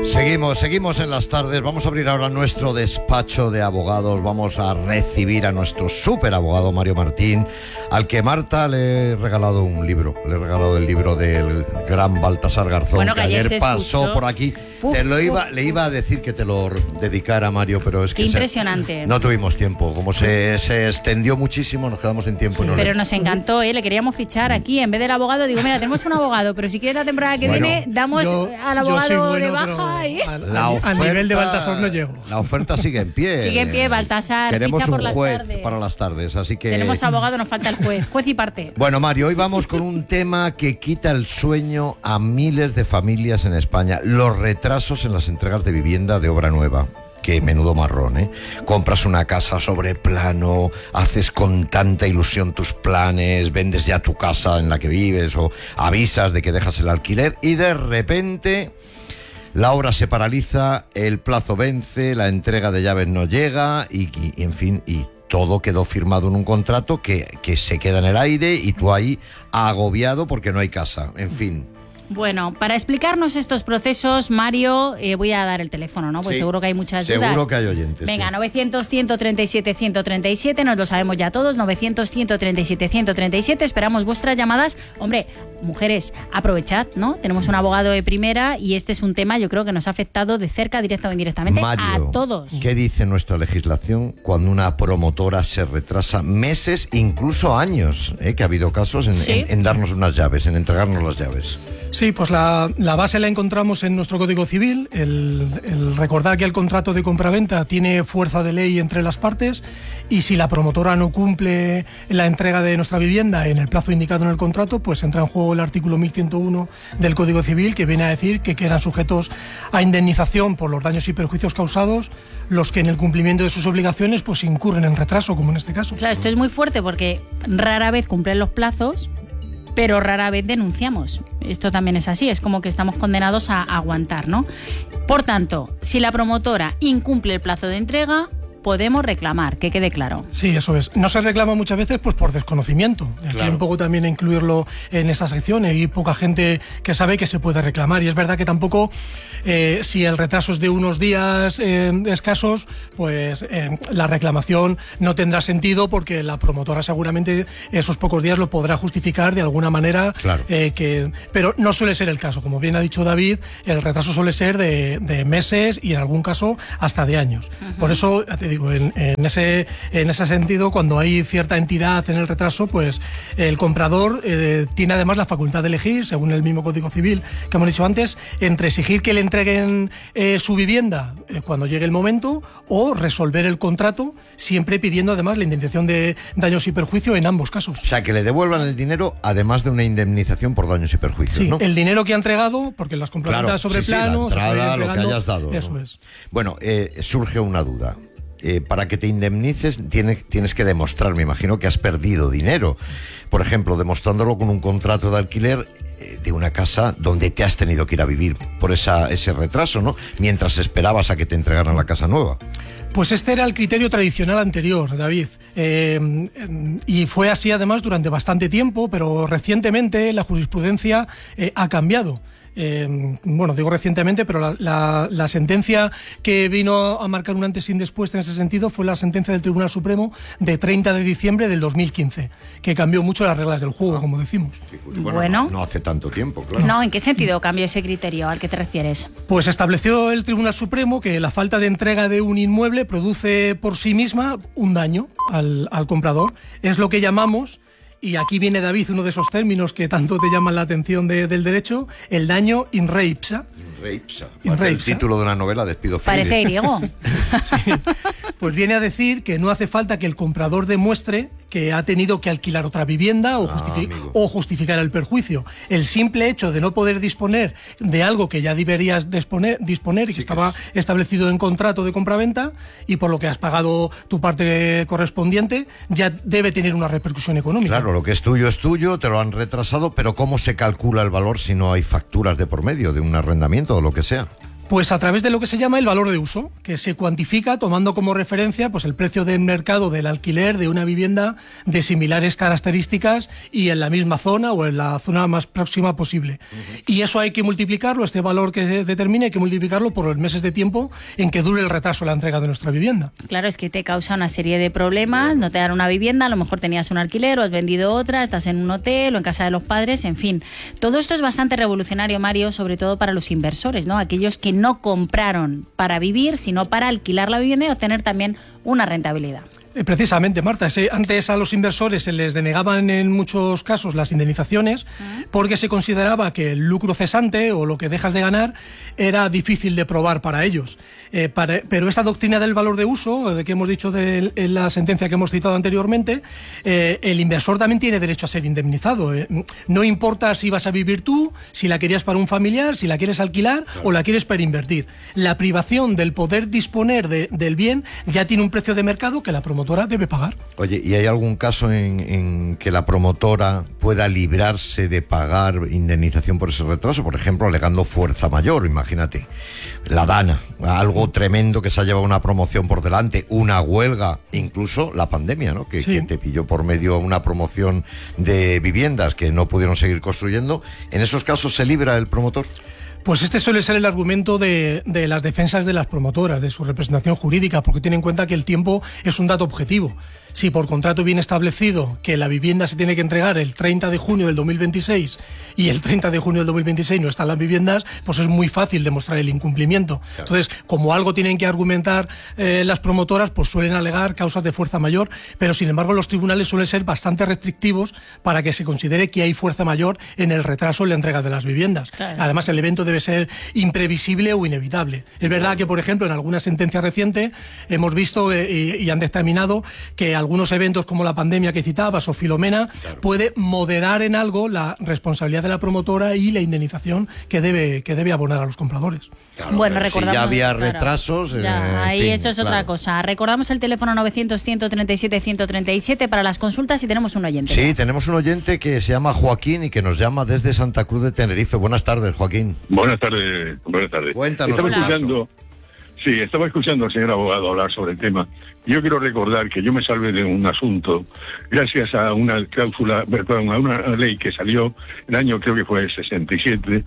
Seguimos en las tardes. Vamos a abrir ahora nuestro despacho de abogados. Vamos a recibir a nuestro súper abogado Mario Martín, al que Marta le he regalado un libro. Le he regalado el libro del gran Baltasar Garzón, bueno, que ayer pasó por aquí. Le iba a decir que te lo dedicara, Mario, pero es que impresionante. No tuvimos tiempo. Como se extendió muchísimo, nos quedamos sin tiempo. Sí, pero nos encantó, le queríamos fichar aquí. En vez del abogado, digo, mira, tenemos un abogado, pero si quieres la temporada que viene, damos al abogado de baja. Al nivel de Baltasar no llego. La oferta sigue en pie. Sigue en pie, Baltasar. Queremos ficha por un juez las tardes. para las tardes, así que... Tenemos abogado, nos falta el juez. Juez y parte. Bueno, Mario, hoy vamos con un tema que quita el sueño a miles de familias en España. Los retrasos en las entregas de vivienda de obra nueva. Que menudo marrón, ¿eh? Compras una casa sobre plano, haces con tanta ilusión tus planes, vendes ya tu casa en la que vives o avisas de que dejas el alquiler y de repente la obra se paraliza, el plazo vence, la entrega de llaves no llega y en fin, y todo quedó firmado en un contrato que se queda en el aire y tú ahí agobiado porque no hay casa, en fin. Bueno, para explicarnos estos procesos, Mario, voy a dar el teléfono, ¿no? Pues sí, seguro que hay muchas dudas. Seguro que hay oyentes. Venga, sí. 900-137-137, nos lo sabemos ya todos, 900-137-137, esperamos vuestras llamadas. Hombre, mujeres, aprovechad, ¿no? Tenemos un abogado de primera y este es un tema, yo creo que nos ha afectado de cerca, directa o indirectamente, Mario, a todos. ¿Qué dice nuestra legislación cuando una promotora se retrasa meses, incluso años? Que ha habido casos en darnos unas llaves, en entregarnos las llaves. Sí, pues la base la encontramos en nuestro Código Civil, el recordar que el contrato de compraventa tiene fuerza de ley entre las partes y si la promotora no cumple la entrega de nuestra vivienda en el plazo indicado en el contrato, pues entra en juego el artículo 1101 del Código Civil, que viene a decir que quedan sujetos a indemnización por los daños y perjuicios causados los que en el cumplimiento de sus obligaciones pues incurren en retraso, como en este caso. Claro, esto es muy fuerte porque rara vez cumplen los plazos, pero rara vez denunciamos. Esto también es así, es como que estamos condenados a aguantar, ¿no? Por tanto, si la promotora incumple el plazo de entrega, podemos reclamar, que quede claro. Sí, eso es. No se reclama muchas veces pues por desconocimiento. Claro. Hay un poco también incluirlo en esta sección. Hay poca gente que sabe que se puede reclamar. Y es verdad que tampoco, si el retraso es de unos días escasos, pues la reclamación no tendrá sentido porque la promotora seguramente esos pocos días lo podrá justificar de alguna manera. Claro. Pero no suele ser el caso. Como bien ha dicho David, el retraso suele ser de meses y en algún caso hasta de años. Por eso, te digo, en ese sentido, cuando hay cierta entidad en el retraso, pues el comprador tiene además la facultad de elegir, según el mismo Código Civil que hemos dicho antes, entre exigir que le entreguen su vivienda cuando llegue el momento o resolver el contrato, siempre pidiendo además la indemnización de daños y perjuicios en ambos casos. O sea, que le devuelvan el dinero además de una indemnización por daños y perjuicios, sí, ¿no? El dinero que ha entregado, porque las compraventas sobre plano... La entrada, lo que hayas dado. Eso ¿no? es. Bueno, surge una duda. Para que te indemnices tienes que demostrar, me imagino, que has perdido dinero. Por ejemplo, demostrándolo con un contrato de alquiler de una casa donde te has tenido que ir a vivir por ese retraso, ¿no? Mientras esperabas a que te entregaran la casa nueva. Pues este era el criterio tradicional anterior, David, y fue así además durante bastante tiempo, pero recientemente la jurisprudencia ha cambiado. Bueno, digo recientemente, pero la sentencia que vino a marcar un antes y un después en ese sentido fue la sentencia del Tribunal Supremo de 30 de diciembre del 2015, que cambió mucho las reglas del juego, como decimos. Sí, pues, bueno. No hace tanto tiempo, claro. No, ¿en qué sentido cambió ese criterio? ¿Al que te refieres? Pues estableció el Tribunal Supremo que la falta de entrega de un inmueble produce por sí misma un daño al comprador. Es lo que llamamos... Y aquí viene, David, uno de esos términos que tanto te llaman la atención del derecho, el daño in re ipsa. El título de una novela de Espido Freire. Parece griego. Sí. Pues viene a decir que no hace falta que el comprador demuestre que ha tenido que alquilar otra vivienda o justificar el perjuicio. El simple hecho de no poder disponer de algo que ya deberías disponer y que estaba establecido en contrato de compraventa y por lo que has pagado tu parte correspondiente, ya debe tener una repercusión económica. Claro, lo que es tuyo, te lo han retrasado, pero ¿cómo se calcula el valor si no hay facturas de por medio de un arrendamiento o lo que sea? Pues a través de lo que se llama el valor de uso, que se cuantifica tomando como referencia pues el precio del mercado del alquiler de una vivienda de similares características y en la misma zona o en la zona más próxima posible. Y eso hay que multiplicarlo, este valor que se determine, hay que multiplicarlo por los meses de tiempo en que dure el retraso de la entrega de nuestra vivienda. Claro, es que te causa una serie de problemas, no te dan una vivienda, a lo mejor tenías un alquiler o has vendido otra, estás en un hotel o en casa de los padres, en fin. Todo esto es bastante revolucionario, Mario, sobre todo para los inversores, ¿no? Aquellos que no compraron para vivir, sino para alquilar la vivienda y obtener también una rentabilidad. Precisamente, Marta, antes a los inversores se les denegaban en muchos casos las indemnizaciones porque se consideraba que el lucro cesante o lo que dejas de ganar era difícil de probar para ellos. Pero esta doctrina del valor de uso, de que hemos dicho en la sentencia que hemos citado anteriormente, el inversor también tiene derecho a ser indemnizado. No importa si vas a vivir tú, si la querías para un familiar, si la quieres alquilar o la quieres para invertir. La privación del poder disponer del bien ya tiene un precio de mercado que la promotora debe pagar. Oye, ¿y hay algún caso en que la promotora pueda librarse de pagar indemnización por ese retraso? Por ejemplo, alegando fuerza mayor, imagínate. La Dana, algo tremendo que se ha llevado una promoción por delante, una huelga, incluso la pandemia, ¿no? Que te pilló por medio una promoción de viviendas que no pudieron seguir construyendo. ¿En esos casos se libra el promotor? Pues este suele ser el argumento de las defensas de las promotoras, de su representación jurídica, porque tienen en cuenta que el tiempo es un dato objetivo. Si por contrato viene establecido que la vivienda se tiene que entregar el 30 de junio del 2026 y el 30 de junio del 2026 no están las viviendas, pues es muy fácil demostrar el incumplimiento. Claro. Entonces, como algo tienen que argumentar las promotoras, pues suelen alegar causas de fuerza mayor, pero sin embargo los tribunales suelen ser bastante restrictivos para que se considere que hay fuerza mayor en el retraso en la entrega de las viviendas. Claro. Además, el evento debe ser imprevisible o inevitable. Es verdad que, por ejemplo, en alguna sentencia reciente hemos visto y han dictaminado que algunos eventos como la pandemia que citabas o Filomena puede moderar en algo la responsabilidad de la promotora y la indemnización que debe abonar a los compradores. Claro, bueno, recordamos, si ya había retrasos... ahí fin, eso es otra cosa. Recordamos el teléfono 900-137-137 para las consultas y tenemos un oyente. Sí, tenemos un oyente que se llama Joaquín y que nos llama desde Santa Cruz de Tenerife. Buenas tardes, Joaquín. Buenas tardes. Cuéntanos. Estaba escuchando al señor abogado hablar sobre el tema. Yo quiero recordar que yo me salvé de un asunto gracias a una cláusula, perdón, a una ley que salió el año, creo que fue el 66,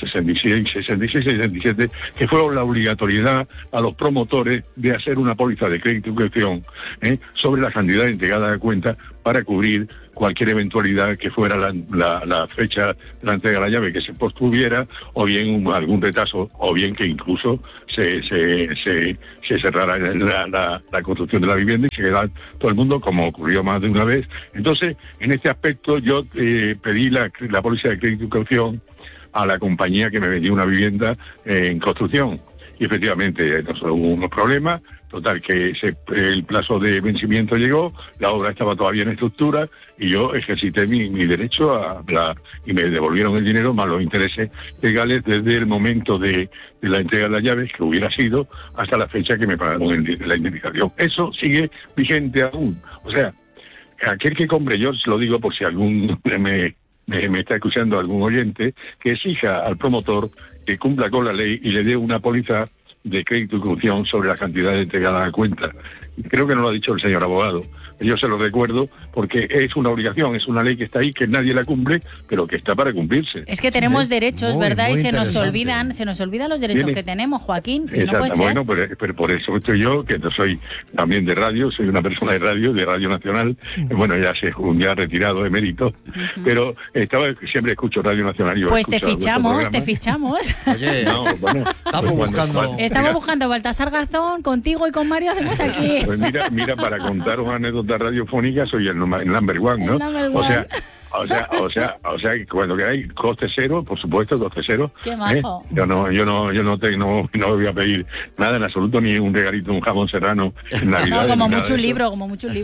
67, que fue la obligatoriedad a los promotores de hacer una póliza de crédito y caución sobre la cantidad entregada de cuenta para cubrir cualquier eventualidad que fuera la fecha de la entrega de la llave que se postuviera, o bien algún retraso, o bien que incluso se cerrara la construcción de la vivienda y se quedara todo el mundo, como ocurrió más de una vez. Entonces, en este aspecto yo pedí la póliza de crédito y caución a la compañía que me vendió una vivienda en construcción. Y efectivamente hubo unos problemas, total que el plazo de vencimiento llegó, la obra estaba todavía en estructura y yo ejercité mi derecho y me devolvieron el dinero más los intereses legales desde el momento de la entrega de las llaves, que hubiera sido, hasta la fecha que me pagaron la indemnización. Eso sigue vigente aún. O sea, aquel que compre, yo se lo digo por si algún me está escuchando algún oyente, que exija al promotor que cumpla con la ley y le dé una póliza de crédito y caución sobre la cantidad entregada a la cuenta. Creo que no lo ha dicho el señor abogado. Yo se lo recuerdo porque es una obligación, es una ley que está ahí, que nadie la cumple, pero que está para cumplirse. Es que tenemos derechos, ¿verdad? Y se nos olvidan los derechos que tenemos, Joaquín. Exacto. No puede ser. Bueno, pero por eso estoy yo, que soy también de radio, soy una persona de Radio Nacional. Bueno, ya retirado de mérito, pero siempre escucho Radio Nacional. Y pues te fichamos. Oye, bueno, estamos buscando Baltasar Garzón, contigo y con Mario hacemos aquí. Pues mira, para contar una anécdota radiofónica soy el number one, ¿no? O sea, que cuando queráis, coste cero, por supuesto, coste cero. Qué majo. Yo no voy a pedir nada en absoluto, ni un regalito, un jamón serrano en Navidad. Como mucho un libro.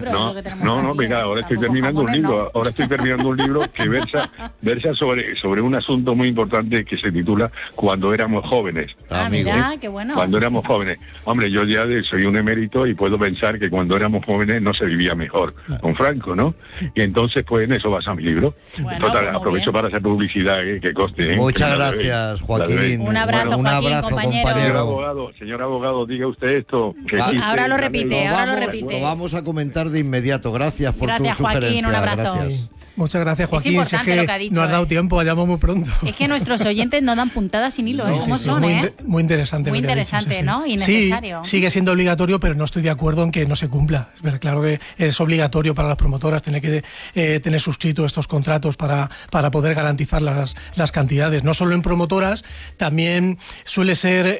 Mira, ahora estoy terminando un libro. Ahora estoy terminando un libro que versa sobre un asunto muy importante que se titula Cuando éramos jóvenes. Mira, qué bueno. Cuando éramos jóvenes. Hombre, yo ya soy un emérito y puedo pensar que cuando éramos jóvenes no se vivía mejor con Franco, ¿no? Y entonces, pues en eso basa mi libro. libro. Bueno, Total, pues aprovecho para hacer publicidad, que conste. Muchas gracias, Joaquín. Un abrazo, un Joaquín, abrazo, compañero. Señor abogado, diga usted esto. Que Ahora lo repite, ahora lo Lo repite. vamos a comentar de inmediato. Gracias por Gracias, tu Joaquín, sugerencia. un abrazo. Gracias. Muchas gracias, Joaquín. importante Si es lo que ha dicho, no has dado ¿eh? tiempo, vayamos muy pronto. Es que nuestros oyentes no dan puntadas sin hilo, ¿eh? ¿Cómo son, muy, muy interesante. Muy lo que ha dicho, interesante, ¿no? Y necesario. Sí, sigue siendo obligatorio, pero no estoy de acuerdo en que no se cumpla. Es verdad, claro que es obligatorio para las promotoras tener que tener suscrito estos contratos para poder garantizar las cantidades. No solo en promotoras, también suele ser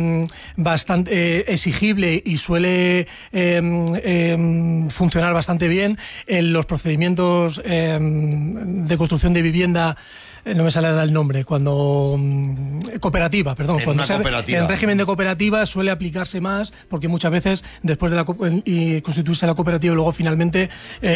bastante exigible y suele funcionar bastante bien en los procedimientos de construcción de vivienda. No me sale el nombre, cuando cooperativa, perdón, cuando en régimen de cooperativa suele aplicarse más, porque muchas veces después de constituirse la cooperativa luego finalmente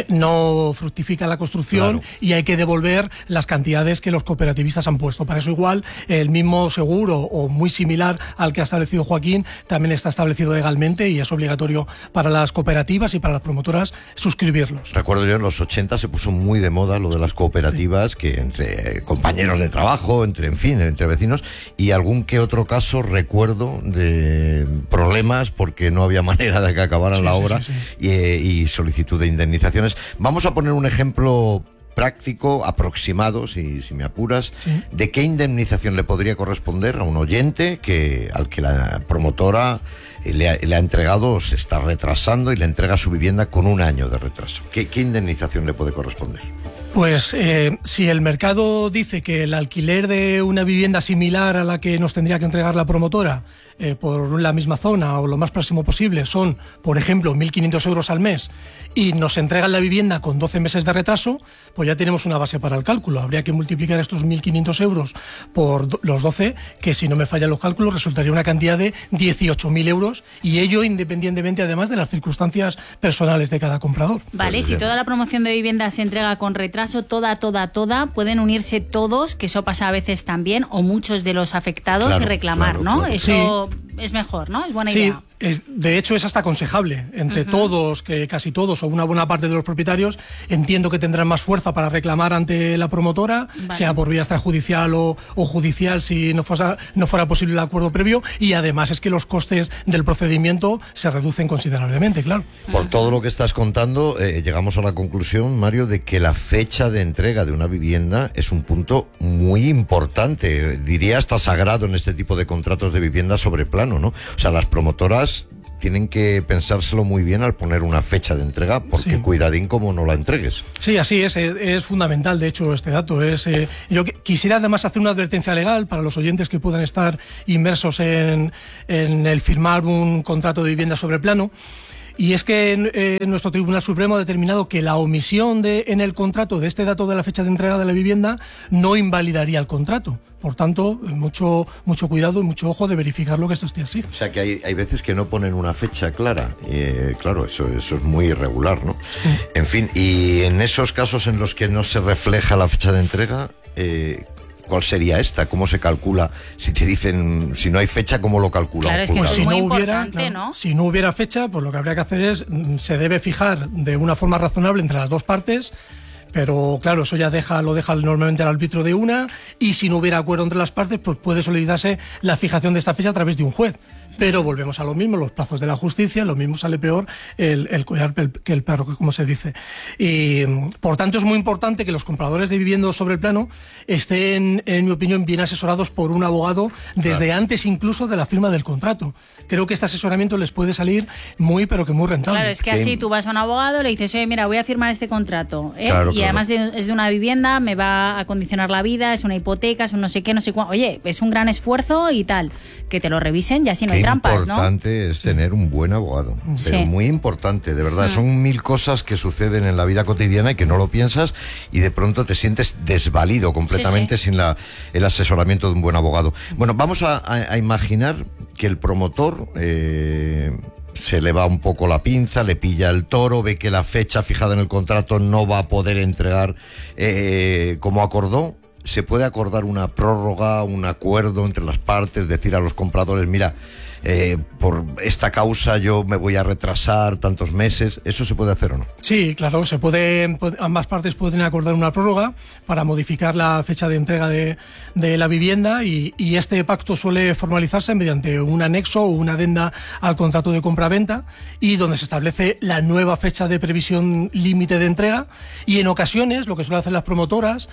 no fructifica la construcción, claro, y hay que devolver las cantidades que los cooperativistas han puesto. Para eso igual el mismo seguro o muy similar al que ha establecido Joaquín también está establecido legalmente y es obligatorio para las cooperativas y para las promotoras suscribirlos. Recuerdo yo en los 80 se puso muy de moda lo de las cooperativas, que entre compañeros de trabajo, entre vecinos, y algún que otro caso recuerdo de problemas porque no había manera de que acabaran la obra. Y solicitud de indemnizaciones. Vamos a poner un ejemplo práctico, aproximado, si me apuras, de qué indemnización le podría corresponder a un oyente al que la promotora le ha entregado, se está retrasando y le entrega su vivienda con un año de retraso. ¿Qué indemnización le puede corresponder? Pues si el mercado dice que el alquiler de una vivienda similar a la que nos tendría que entregar la promotora por la misma zona o lo más próximo posible son, por ejemplo, 1.500 euros al mes y nos entregan la vivienda con 12 meses de retraso, pues ya tenemos una base para el cálculo. Habría que multiplicar estos 1.500 euros por los 12, que si no me fallan los cálculos resultaría una cantidad de 18.000 euros, y ello independientemente además de las circunstancias personales de cada comprador. Vale, si toda la promoción de vivienda se entrega con retraso, toda, pueden unirse todos, que eso pasa a veces también, o muchos de los afectados, claro, y reclamar, claro, ¿no? Claro. Eso es mejor, ¿no? Es buena idea. De hecho es hasta aconsejable entre todos, que casi todos o una buena parte de los propietarios entiendo que tendrán más fuerza para reclamar ante la promotora, sea por vía extrajudicial o judicial si no fuera posible el acuerdo previo, y además es que los costes del procedimiento se reducen considerablemente, claro. Por todo lo que estás contando, llegamos a la conclusión, Mario, de que la fecha de entrega de una vivienda es un punto muy importante, diría hasta sagrado en este tipo de contratos de vivienda sobre plano, ¿no? O sea, las promotoras tienen que pensárselo muy bien al poner una fecha de entrega, porque cuidadín como no la entregues. Sí, así es fundamental, de hecho, este dato. Yo quisiera además hacer una advertencia legal para los oyentes que puedan estar inmersos en el firmar un contrato de vivienda sobre plano. Y es que nuestro Tribunal Supremo ha determinado que la omisión en el contrato de este dato de la fecha de entrega de la vivienda no invalidaría el contrato. Por tanto, mucho cuidado y mucho ojo de verificar lo que esto esté así. O sea, que hay veces que no ponen una fecha clara. Claro, eso es muy irregular, ¿no? En fin, y en esos casos en los que no se refleja la fecha de entrega, ¿cuál sería esta? ¿Cómo se calcula? Si te dicen, si no hay fecha, ¿cómo lo calcula? Claro, es que pues es muy importante, ¿no? Si no hubiera fecha, pues lo que habría que hacer es, se debe fijar de una forma razonable entre las dos partes, pero claro, eso ya lo deja normalmente al árbitro de una, y si no hubiera acuerdo entre las partes, pues puede solicitarse la fijación de esta fecha a través de un juez. Pero volvemos a lo mismo, los plazos de la justicia, lo mismo sale peor el collar que el perro, como se dice. Y por tanto es muy importante que los compradores de vivienda sobre el plano estén, en mi opinión, bien asesorados por un abogado desde antes incluso de la firma del contrato. Creo que este asesoramiento les puede salir muy, pero que muy rentable. Claro, es que así tú vas a un abogado, le dices, oye, mira, voy a firmar este contrato, y además es de una vivienda, me va a condicionar la vida, es una hipoteca, es un no sé qué, no sé cuánto. Oye, es un gran esfuerzo y tal, que te lo revisen y así no hay trampas, ¿no? Lo importante es tener un buen abogado, pero muy importante, de verdad. Son 1000 cosas que suceden en la vida cotidiana y que no lo piensas y de pronto te sientes desvalido completamente sin el asesoramiento de un buen abogado. Bueno, vamos a imaginar que el promotor se le va un poco la pinza, le pilla el toro, ve que la fecha fijada en el contrato no va a poder entregar como acordó. ¿se puede acordar una prórroga, un acuerdo entre las partes, decir a los compradores, mira, por esta causa yo me voy a retrasar tantos meses? ¿Eso se puede hacer o no? Sí, claro, ambas partes pueden acordar una prórroga para modificar la fecha de entrega de la vivienda y este pacto suele formalizarse mediante un anexo o una adenda al contrato de compraventa y donde se establece la nueva fecha de previsión límite de entrega y en ocasiones lo que suelen hacer las promotoras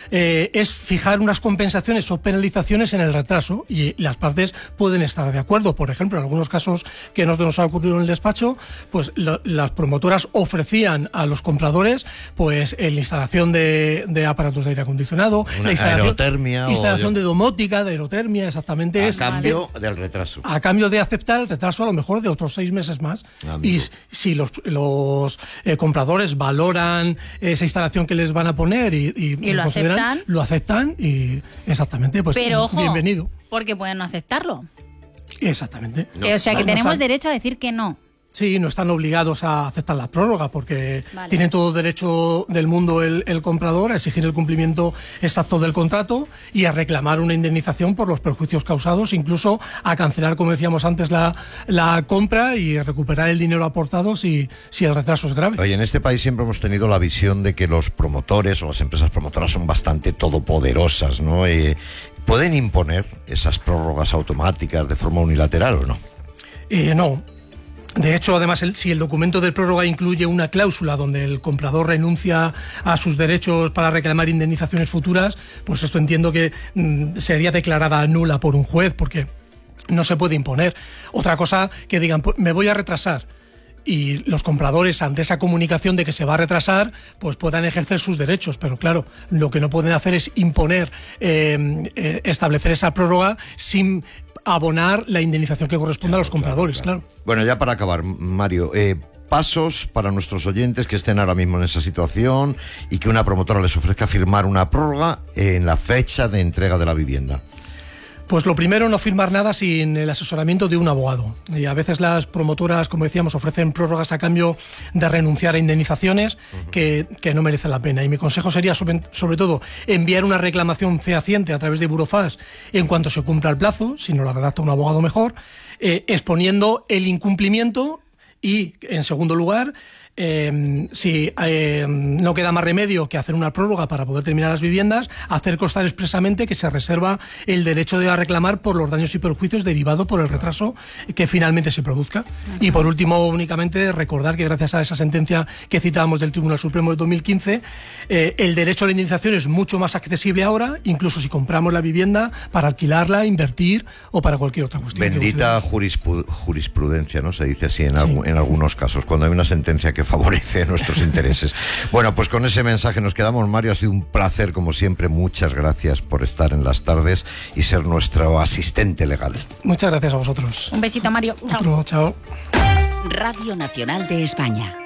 es fijar unas compensaciones o penalizaciones en el retraso y las partes pueden estar de acuerdo. Por ejemplo, en algunos casos que nos ha ocurrido en el despacho, pues las promotoras ofrecían a los compradores pues la instalación de aparatos de aire acondicionado, la instalación de domótica, de aerotermia, exactamente. A cambio del retraso. A cambio de aceptar el retraso a lo mejor de otros 6 meses más. Amigo. Y si los compradores valoran esa instalación que les van a poner y lo aceptan y exactamente, pues pero, ojo, bienvenido. Porque pueden no aceptarlo. Exactamente. O sea que tenemos derecho a decir que no. Sí, no están obligados a aceptar la prórroga porque tienen todo derecho del mundo el comprador a exigir el cumplimiento exacto del contrato y a reclamar una indemnización por los perjuicios causados, incluso a cancelar, como decíamos antes, la compra y recuperar el dinero aportado si el retraso es grave. Oye, en este país siempre hemos tenido la visión de que los promotores o las empresas promotoras son bastante todopoderosas, ¿no? ¿Pueden imponer esas prórrogas automáticas de forma unilateral o no? No. De hecho, además, si el documento de prórroga incluye una cláusula donde el comprador renuncia a sus derechos para reclamar indemnizaciones futuras, pues esto entiendo que sería declarada nula por un juez, porque no se puede imponer. Otra cosa que digan, pues, me voy a retrasar, y los compradores, ante esa comunicación de que se va a retrasar, pues puedan ejercer sus derechos. Pero claro, lo que no pueden hacer es imponer, establecer esa prórroga sin abonar la indemnización que corresponde a los compradores, claro. Bueno, ya para acabar, Mario, pasos para nuestros oyentes que estén ahora mismo en esa situación y que una promotora les ofrezca firmar una prórroga en la fecha de entrega de la vivienda. Pues lo primero, no firmar nada sin el asesoramiento de un abogado. Y a veces las promotoras, como decíamos, ofrecen prórrogas a cambio de renunciar a indemnizaciones que no merecen la pena. Y mi consejo sería, sobre todo, enviar una reclamación fehaciente a través de Burofax en cuanto se cumpla el plazo, si no la redacta un abogado mejor, exponiendo el incumplimiento y, en segundo lugar, si no queda más remedio que hacer una prórroga para poder terminar las viviendas, hacer constar expresamente que se reserva el derecho de reclamar por los daños y perjuicios derivados por el retraso que finalmente se produzca. Y por último, únicamente recordar que gracias a esa sentencia que citábamos del Tribunal Supremo de 2015, el derecho a la indemnización es mucho más accesible ahora, incluso si compramos la vivienda para alquilarla, invertir o para cualquier otra cuestión. Bendita jurisprudencia, ¿no? Se dice así en algunos casos, cuando hay una sentencia que favorece nuestros intereses. Bueno, pues con ese mensaje nos quedamos, Mario. Ha sido un placer, como siempre. Muchas gracias por estar en las tardes y ser nuestro asistente legal. Muchas gracias a vosotros. Un besito, Mario. Chao. Chao. Radio Nacional de España.